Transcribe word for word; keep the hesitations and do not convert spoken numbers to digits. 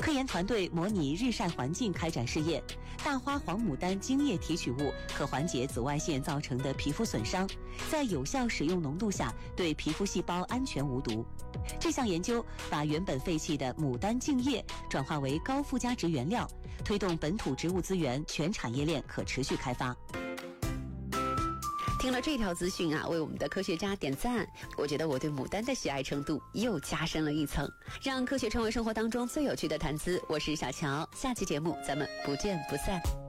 科研团队模拟日晒环境开展试验，大花黄牡丹精液提取物可缓解紫外线造成的皮肤损伤，在有效使用浓度下对皮肤细胞安全无毒。这项研究把原本废弃的牡丹净液转化为高附加值原料，推动本土植物资源全产业链可持续开发。 听了这条资讯啊，为我们的科学家点赞，我觉得我对牡丹的喜爱程度又加深了一层。让科学成为生活当中最有趣的谈资，我是小乔，下期节目咱们不见不散。